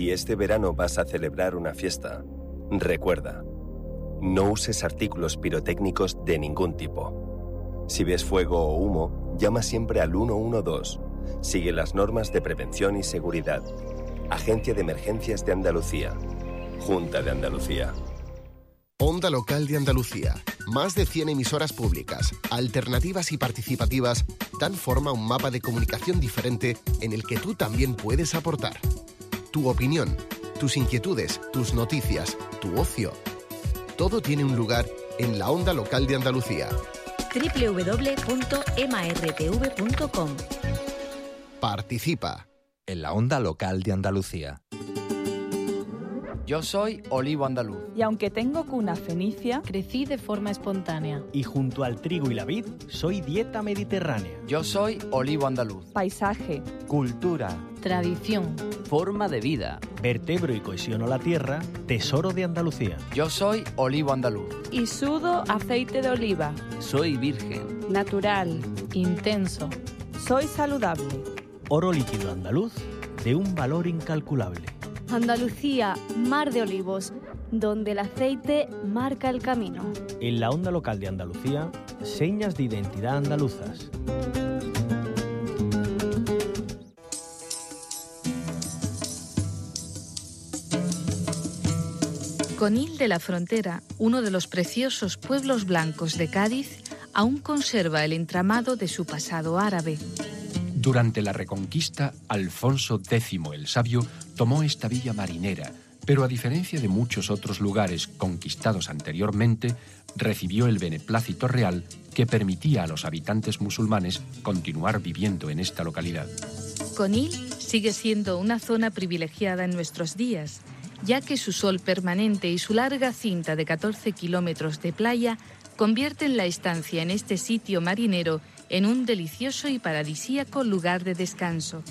Si este verano vas a celebrar una fiesta, recuerda, no uses artículos pirotécnicos de ningún tipo. Si ves fuego o humo, llama siempre al 112. Sigue las normas de prevención y seguridad. Agencia de Emergencias de Andalucía. Junta de Andalucía. Onda Local de Andalucía. Más de 100 emisoras públicas, alternativas y participativas, dan forma a un mapa de comunicación diferente en el que tú también puedes aportar. Tu opinión, tus inquietudes, tus noticias, tu ocio. Todo tiene un lugar en la Onda Local de Andalucía. www.martv.com. Participa. En la Onda Local de Andalucía. Yo soy olivo andaluz. Y aunque tengo cuna fenicia, crecí de forma espontánea. Y junto al trigo y la vid, soy dieta mediterránea. Yo soy olivo andaluz. Paisaje, cultura, tradición, forma de vida, vertebro y cohesiono la tierra, tesoro de Andalucía. Yo soy olivo andaluz. Y sudo aceite de oliva. Soy virgen. Natural. Intenso. Soy saludable. Oro líquido andaluz de un valor incalculable. Andalucía, mar de olivos, donde el aceite marca el camino. En la Onda Local de Andalucía, señas de identidad andaluzas. Conil de la Frontera, uno de los preciosos pueblos blancos de Cádiz, aún conserva el entramado de su pasado árabe. Durante la Reconquista, Alfonso X el Sabio tomó esta villa marinera, pero a diferencia de muchos otros lugares conquistados anteriormente, recibió el beneplácito real que permitía a los habitantes musulmanes continuar viviendo en esta localidad. Conil sigue siendo una zona privilegiada en nuestros días, ya que su sol permanente y su larga cinta de 14 kilómetros de playa convierten la estancia en este sitio marinero en un delicioso y paradisíaco lugar de descanso.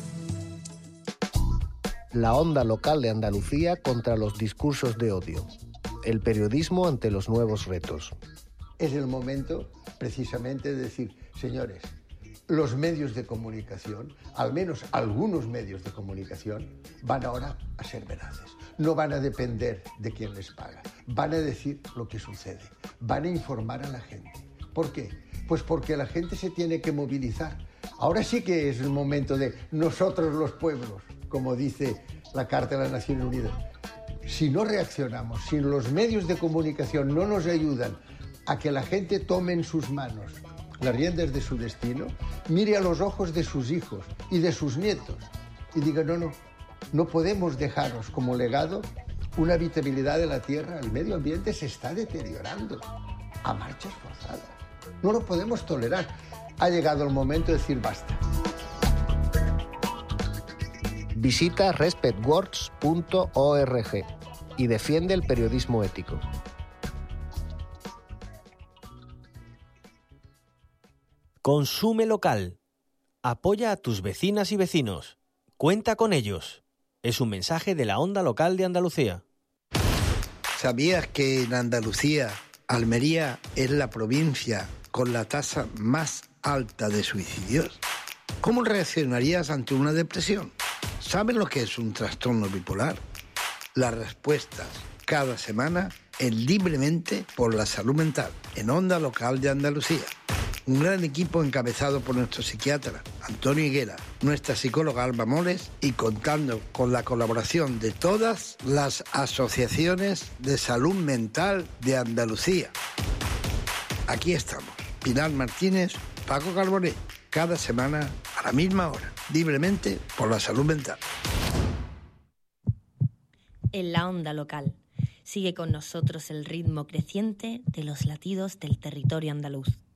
La Onda Local de Andalucía contra los discursos de odio. El periodismo ante los nuevos retos. Es el momento, precisamente, de decir, señores, los medios de comunicación, al menos algunos medios de comunicación, van ahora a ser veraces. No van a depender de quién les paga. Van a decir lo que sucede. Van a informar a la gente. ¿Por qué? Pues porque la gente se tiene que movilizar. Ahora sí que es el momento de nosotros los pueblos, como dice la Carta de las Naciones Unidas. Si no reaccionamos, si los medios de comunicación no nos ayudan a que la gente tome en sus manos las riendas de su destino, mire a los ojos de sus hijos y de sus nietos y diga, no podemos dejaros como legado una habitabilidad de la tierra. El medio ambiente se está deteriorando a marchas forzadas. No lo podemos tolerar. Ha llegado el momento de decir basta. Visita respectwords.org y defiende el periodismo ético. Consume local. Apoya a tus vecinas y vecinos. Cuenta con ellos. Es un mensaje de la Onda Local de Andalucía. ¿Sabías que en Andalucía, Almería es la provincia con la tasa más alta de suicidios? ¿Cómo reaccionarías ante una depresión? ¿Sabes lo que es un trastorno bipolar? Las respuestas cada semana en Libremente por la Salud Mental, en Onda Local de Andalucía. Un gran equipo encabezado por nuestro psiquiatra Antonio Higuera, nuestra psicóloga Alba Moles y contando con la colaboración de todas las asociaciones de salud mental de Andalucía. Aquí estamos, Pilar Martínez, Paco Carbonet, cada semana a la misma hora, Libremente por la Salud Mental. En la Onda Local, sigue con nosotros el ritmo creciente de los latidos del territorio andaluz.